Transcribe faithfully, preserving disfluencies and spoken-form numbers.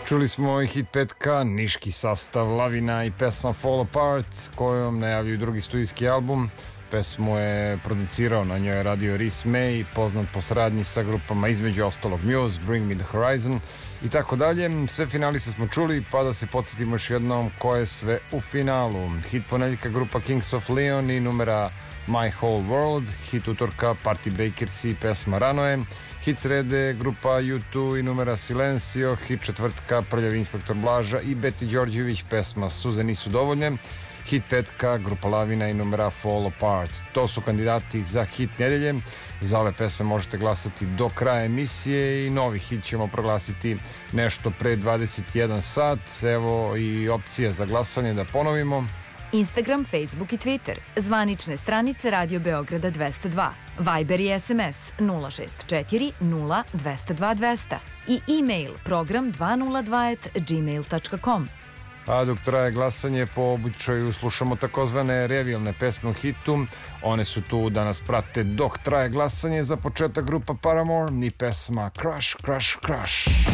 Čuli smo i hit petka, niški sastav Lavina i pesma Fall Apart, s kojom najavljuju drugi studijski album. Pesmu je producirao, na njoj je radio Rhys May, poznat po saradnji sa grupama između ostalog Muse, Bring Me The Horizon i tako dalje. Sve finaliste smo čuli, pa da se podsjetimo još jednom ko je sve u finalu. Hit ponedeljka grupa Kings of Leon i numera My Whole World, hit utorka Party Breakers i pesma Ranoe, hit srede grupa U dva i numera Silencio, hit četvrtka Prljavi inspektor Blaža i Beti Đorđević, pesma Suze nisu dovoljne, hit petka grupa Lavina i numera Fall Apart. To su kandidati za hit nedelje. Za ove pesme možete glasati do kraja emisije i novi hit ćemo proglasiti nešto pre dvadeset jedan sat. Evo i opcija za glasanje, da ponovimo. Instagram, Facebook i Twitter, zvanične stranice Radio Beograda dvesta dva, Viber i S M S nula šest četiri nula dvesta dva dvesta i e-mail program dvesta nula dva at gmail tačka com. A dok traje glasanje, po običaju slušamo takozvane revilne pesme u hitu. One su tu da nas prate dok traje glasanje. Za početak grupa Paramore i pesma Crush, Crush, Crush.